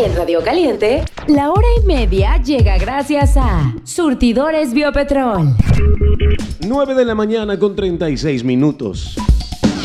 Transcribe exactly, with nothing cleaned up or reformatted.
En Radio Caliente, la hora y media llega gracias a Surtidores Biopetrol. nueve de la mañana con treinta y seis minutos.